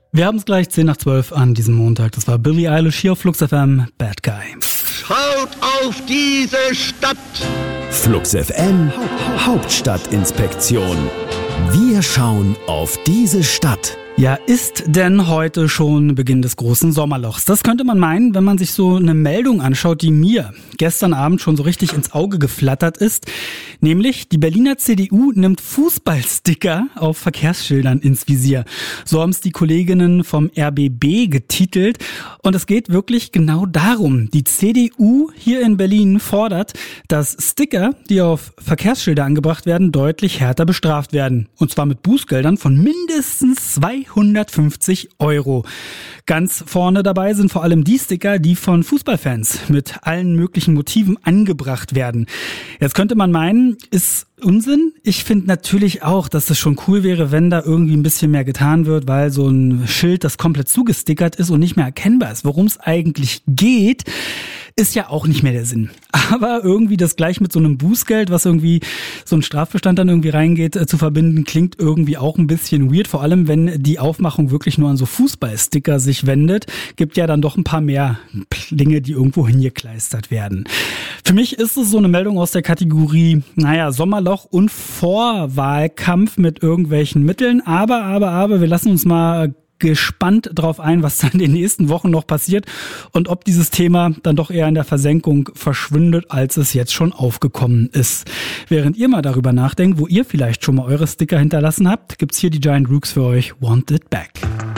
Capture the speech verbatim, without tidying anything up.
Wir haben es gleich zehn nach zwölf an diesem Montag. Das war Billie Eilish hier auf Flux F M, Bad Guy. Schaut auf diese Stadt! Flux F M Hauptstadtinspektion. Wir schauen auf diese Stadt. Ja, ist denn heute schon Beginn des großen Sommerlochs? Das könnte man meinen, wenn man sich so eine Meldung anschaut, die mir gestern Abend schon so richtig ins Auge geflattert ist. Nämlich, die Berliner C D U nimmt Fußballsticker auf Verkehrsschildern ins Visier. So haben es die Kolleginnen vom R B B getitelt. Und es geht wirklich genau darum. Die C D U hier in Berlin fordert, dass Sticker, die auf Verkehrsschilder angebracht werden, deutlich härter bestraft werden. Und zwar mit Bußgeldern von mindestens zweihundertfünfzig Euro. Ganz vorne dabei sind vor allem die Sticker, die von Fußballfans mit allen möglichen Motiven angebracht werden. Jetzt könnte man meinen, ist Unsinn. Ich finde natürlich auch, dass es schon cool wäre, wenn da irgendwie ein bisschen mehr getan wird, weil so ein Schild, das komplett zugestickert ist und nicht mehr erkennbar ist, worum es eigentlich geht, ist ja auch nicht mehr der Sinn. Aber irgendwie das gleich mit so einem Bußgeld, was irgendwie so ein Strafbestand dann irgendwie reingeht, äh, zu verbinden, klingt irgendwie auch ein bisschen weird. Vor allem, wenn die Aufmachung wirklich nur an so Fußballsticker sich wendet, gibt ja dann doch ein paar mehr Dinge, die irgendwo hingekleistert werden. Für mich ist es so eine Meldung aus der Kategorie, naja, Sommerloch und Vorwahlkampf mit irgendwelchen Mitteln. Aber, aber, aber, wir lassen uns mal gespannt drauf ein, was dann in den nächsten Wochen noch passiert und ob dieses Thema dann doch eher in der Versenkung verschwindet, als es jetzt schon aufgekommen ist. Während ihr mal darüber nachdenkt, wo ihr vielleicht schon mal eure Sticker hinterlassen habt, gibt's hier die Giant Rooks für euch. Want It Back.